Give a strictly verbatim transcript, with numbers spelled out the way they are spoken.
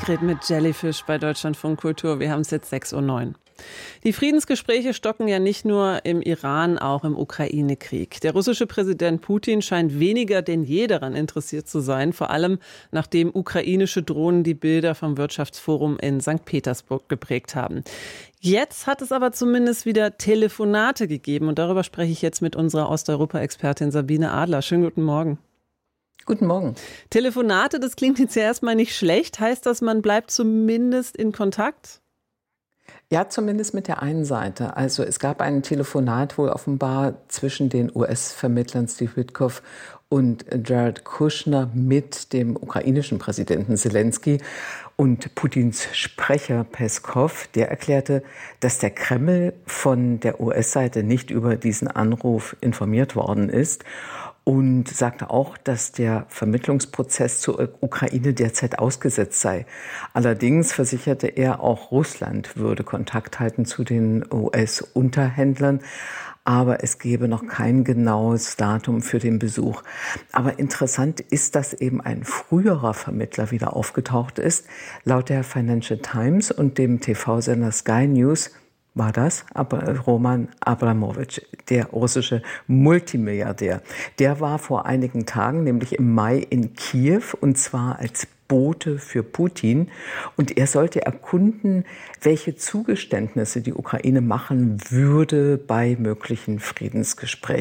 Sigrid mit Jellyfish bei Deutschlandfunk Kultur. Wir haben es jetzt sechs Uhr neun. Die Friedensgespräche stocken ja nicht nur im Iran, auch im Ukraine-Krieg. Der russische Präsident Putin scheint weniger denn je daran interessiert zu sein, vor allem nachdem ukrainische Drohnen die Bilder vom Wirtschaftsforum in Sankt Petersburg geprägt haben. Jetzt hat es aber zumindest wieder Telefonate gegeben und darüber spreche ich jetzt mit unserer Osteuropa-Expertin Sabine Adler. Schönen guten Morgen. Guten Morgen. Telefonate, das klingt jetzt ja erstmal nicht schlecht. Heißt das, man bleibt zumindest in Kontakt? Ja, zumindest mit der einen Seite. Also es gab ein Telefonat wohl offenbar zwischen den U S-Vermittlern Steve Witkoff und Jared Kushner mit dem ukrainischen Präsidenten Zelensky. Und Putins Sprecher Peskov, der erklärte, dass der Kreml von der U S-Seite nicht über diesen Anruf informiert worden ist. Und sagte auch, dass der Vermittlungsprozess zur Ukraine derzeit ausgesetzt sei. Allerdings versicherte er, auch Russland würde Kontakt halten zu den U S-Unterhändlern. Aber es gebe noch kein genaues Datum für den Besuch. Aber interessant ist, dass eben ein früherer Vermittler wieder aufgetaucht ist. Laut der Financial Times und dem T V-Sender Sky News war das aber Roman Abramowitsch, der russische Multimilliardär. Der war vor einigen Tagen, nämlich im Mai, in Kiew, und zwar als Bote für Putin. Und er sollte erkunden, welche Zugeständnisse die Ukraine machen würde bei möglichen Friedensgesprächen.